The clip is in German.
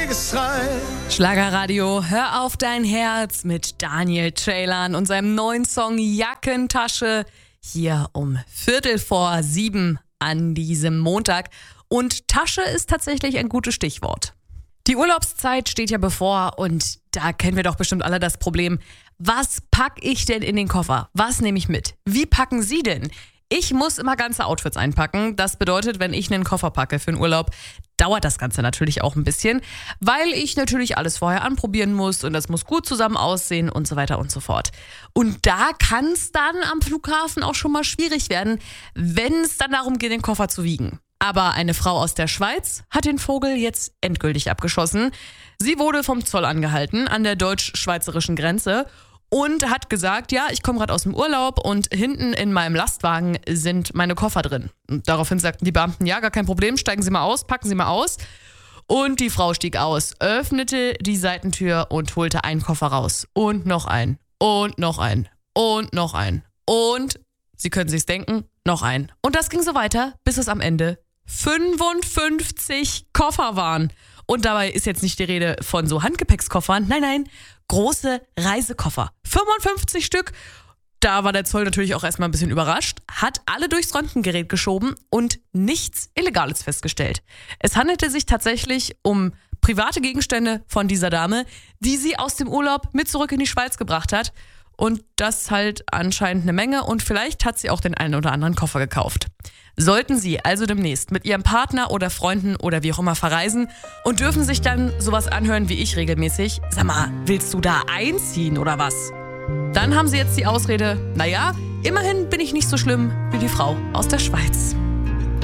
Kriegsschrei. Schlagerradio, hör auf dein Herz mit Daniel Ceylan und seinem neuen Song Jackentasche hier um 6:45 an diesem Montag. Und Tasche ist tatsächlich ein gutes Stichwort. Die Urlaubszeit steht ja bevor und da kennen wir doch bestimmt alle das Problem. Was packe ich denn in den Koffer? Was nehme ich mit? Wie packen Sie denn? Ich muss immer ganze Outfits einpacken. Das bedeutet, wenn ich einen Koffer packe für den Urlaub, dauert das Ganze natürlich auch ein bisschen, weil ich natürlich alles vorher anprobieren muss und das muss gut zusammen aussehen und so weiter und so fort. Und da kann es dann am Flughafen auch schon mal schwierig werden, wenn es dann darum geht, den Koffer zu wiegen. Aber eine Frau aus der Schweiz hat den Vogel jetzt endgültig abgeschossen. Sie wurde vom Zoll angehalten an der deutsch-schweizerischen Grenze und hat gesagt, ja, ich komme gerade aus dem Urlaub und hinten in meinem Lastwagen sind meine Koffer drin. Und daraufhin sagten die Beamten, ja, gar kein Problem, steigen Sie mal aus, packen Sie mal aus. Und die Frau stieg aus, öffnete die Seitentür und holte einen Koffer raus. Und noch einen. Und noch einen. Und noch einen. Und, Sie können sich's denken, noch einen. Und das ging so weiter, bis es am Ende 55 Koffer waren. Und dabei ist jetzt nicht die Rede von so Handgepäckskoffern. Nein, große Reisekoffer. 55 Stück. Da war der Zoll natürlich auch erstmal ein bisschen überrascht, hat alle durchs Röntgengerät geschoben und nichts Illegales festgestellt. Es handelte sich tatsächlich um private Gegenstände von dieser Dame, die sie aus dem Urlaub mit zurück in die Schweiz gebracht hat. Und das halt anscheinend eine Menge und vielleicht hat sie auch den einen oder anderen Koffer gekauft. Sollten Sie also demnächst mit Ihrem Partner oder Freunden oder wie auch immer verreisen und dürfen sich dann sowas anhören wie ich regelmäßig, sag mal, willst du da einziehen oder was? Dann haben Sie jetzt die Ausrede, naja, immerhin bin ich nicht so schlimm wie die Frau aus der Schweiz.